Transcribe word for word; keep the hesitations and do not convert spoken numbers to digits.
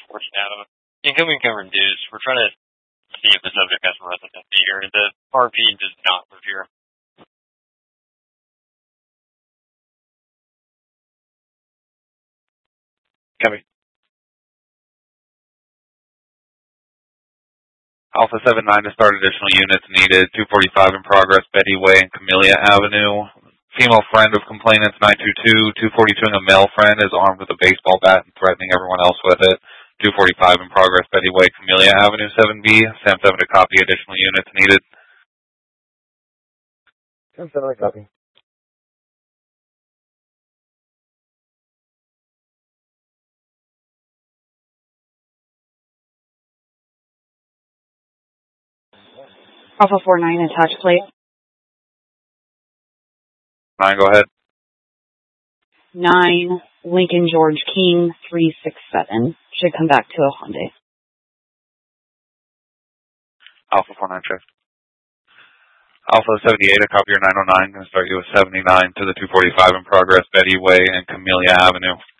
unfortunate out of it. Incoming cover reduced. We're trying to see if the subject has residency here. The R P does not live here. Copy. Alpha seven nine to start additional units needed. two forty-five in progress, Betty Way and Camellia Avenue. Female friend of complainants nine two two. two forty-two and a male friend is armed with a baseball bat and threatening everyone else with it. two forty-five in progress, Betty Way, Camellia Avenue seven B. Sam seven to copy, additional units needed. Sam seven to copy. Alpha four nine, attach plate. Nine, go ahead. Nine, Lincoln George King, three six seven. Should come back to a Hyundai. Alpha four nine, shift. Alpha seventy-eight, a copy your nine oh nine. Going to start you with seventy-nine to the two forty-five in progress, Betty Way and Camellia Avenue.